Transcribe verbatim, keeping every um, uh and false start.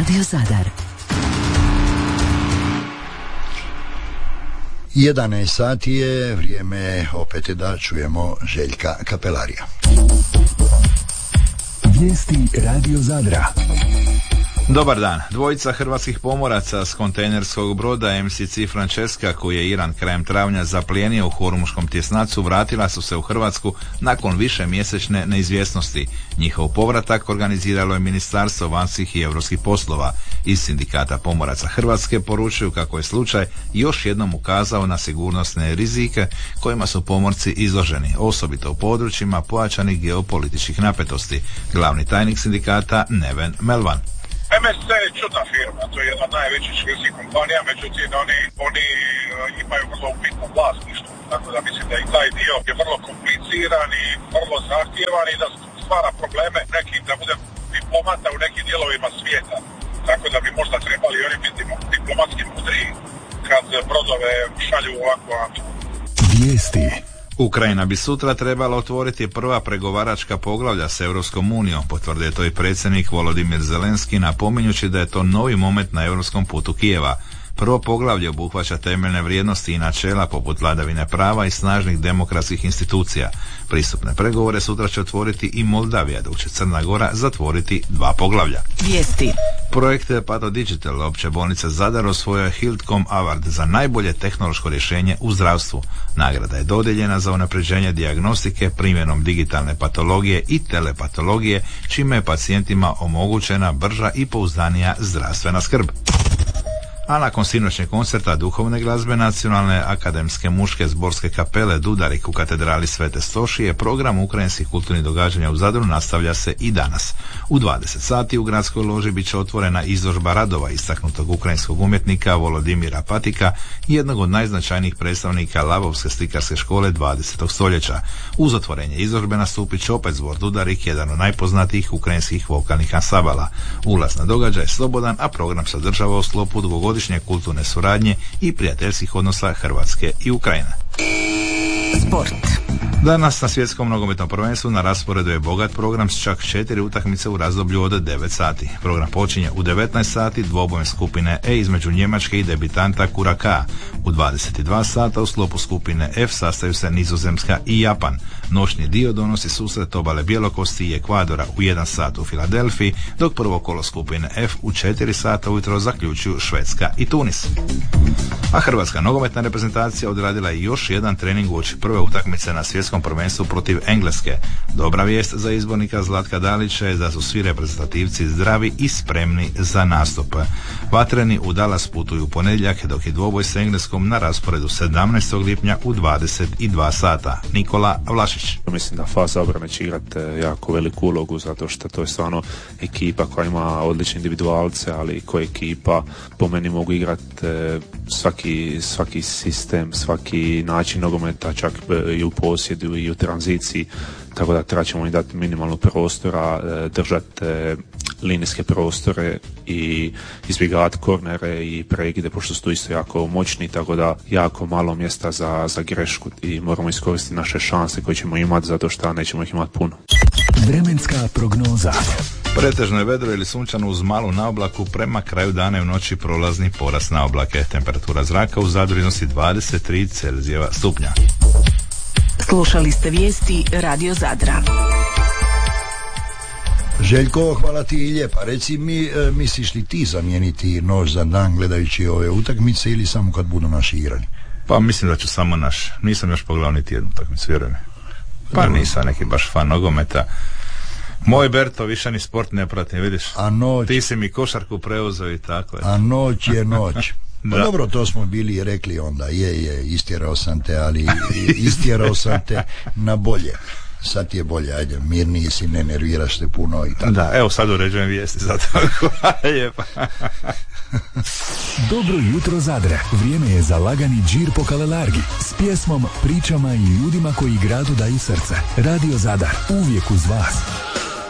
Radio Zadar. jedanaest sati je, vrijeme opet da čujemo Željka Kapelarija. Vijesti Radio Zadra. Dobar dan. Dvojica hrvatskih pomoraca s kontejnerskog broda M C C Francesca, koji je Iran krajem travnja zaplijenio u Hormuškom tjesnacu, vratila su se u Hrvatsku nakon više mjesečne neizvjesnosti. Njihov povratak organiziralo je Ministarstvo vanjskih i europskih poslova. Iz Sindikata pomoraca Hrvatske poručuju kako je slučaj još jednom ukazao na sigurnosne rizike kojima su pomorci izloženi, osobito u područjima pojačanih geopolitičkih napetosti. Glavni tajnik sindikata Neven Melvan. M S C je čudna firma, to je jedna od najvećih švedskih kompanija, međutim oni, oni imaju vrlo upitno vlasništvo, tako da mislim da i taj dio je vrlo kompliciran i vrlo zahtjevan i da stvara probleme nekim, da bude diplomata u nekim dijelovima svijeta, tako da bi možda trebali oni biti diplomatski mudriji kad brodove šalju u ovakvu avantu. Vijesti. Ukrajina bi sutra trebala otvoriti prva pregovaračka poglavlja s Europskom unijom, potvrdio je to i predsjednik Volodimir Zelenski, napominjući da je to novi moment na europskom putu Kijeva. Prvo poglavlje obuhvaća temeljne vrijednosti i načela poput vladavine prava i snažnih demokratskih institucija. Pristupne pregovore sutra će otvoriti i Moldavija, dok će Crna Gora zatvoriti dva poglavlja. Vijesti. Projekt Pato Digital opće bolnice Zadar osvojio je Hildcom Award za najbolje tehnološko rješenje u zdravstvu. Nagrada je dodijeljena za unapređenje dijagnostike primjenom digitalne patologije i telepatologije, čime je pacijentima omogućena brža i pouzdanija zdravstvena skrb. A nakon sinoćnjeg koncerta duhovne glazbe Nacionalne akademske muške zborske kapele Dudarik u katedrali Svete Stošije, program ukrajinskih kulturnih događanja u Zadru nastavlja se i danas. U dvadeset sati u gradskoj loži bit će otvorena izložba radova istaknutog ukrajinskog umjetnika Volodimira Patika, jednog od najznačajnijih predstavnika lavovske slikarske škole dvadesetog stoljeća. Uz otvorenje izložbe nastupit će opet zbor Dudarik, jedan od najpoznatijih ukrajinskih vokalnih ansambala. Ulaz na događaj je slobodan, a program sadržava u sklopu dvogodišnje kulturne suradnje i prijateljskih odnosa Hrvatske i Ukrajine. Sport. Danas na svjetskom nogometnom prvenstvu na rasporedu je bogat program s čak četiri utakmice u razdoblju od devet sati. Program počinje u devetnaest sati dvobojem skupine E između Njemačke i debitanta Kuraka. U dvadeset dva sata u sklopu skupine F sastaju se Nizozemska i Japan. Noćni dio donosi susret obale Bjelokosti i Ekvadora u jedan sat u Filadelfiji, dok prvo kolo skupine F u četiri sata ujutro zaključuju Švedska i Tunis. A hrvatska nogometna reprezentacija odradila je još jedan trening uoči prve utakmice na svjetskom prvenstvu protiv Engleske. Dobra vijest za izbornika Zlatka Dalića je da su svi reprezentativci zdravi i spremni za nastup. Vatreni u Dallas putuju u ponedjeljak, dok je dvoboj s Engleskom na rasporedu sedamnaestog lipnja u dvadeset dva sata. Nikola Vlašić. Mislim da faza obrane će igrati jako veliku ulogu, zato što to je stvarno ekipa koja ima odlične individualce, ali koja ekipa po meni mogu igrati svaki, svaki sistem, svaki način nogometa, čak i u posjedu i u tranziciji, tako da treba ćemo im dati minimalno prostora, držati linijske prostore i izbjegavati kornere i prekide, pošto su tu isto jako moćni, tako da jako malo mjesta za, za grešku i moramo iskoristiti naše šanse koje ćemo imati, zato što nećemo ih imati puno. Vremenska prognoza. Pretežno je vedro ili sunčano uz malu naoblaku, prema kraju dana i u noći prolazni porast naoblake. Temperatura zraka u Zadru iznosi dvadeset tri Celzijeva stupnja. Slušali ste vijesti Radio Zadra. Željko, hvala ti i lijepa. Reci mi, e, misliš li ti zamijeniti noć za dan gledajući ove utakmice ili samo kad budu naši igrani? Pa mislim da ću samo naš. Nisam još pogledao niti jednu utakmicu, vjerujem. Pa nisam neki baš fan nogometa. Moj Berto više ni sport ne prati, vidiš. A noć... Ti si mi košarku preuzeo i tako je. A noć je noć. Pa Da. dobro, to smo bili i rekli onda, je, je, istjerao sam te, ali istjerao sam te na bolje. Sad ti je bolje, ajde, mirniji si, ne nerviraš se puno i tako. Da, evo sad uređujem vijesti za to. Hvala lijepa. Dobro jutro Zadre. Vrijeme je za lagani džir po Kalelargi s pjesmom, pričama i ljudima koji gradu daju srce. Radio Zadar, uvijek uz vas.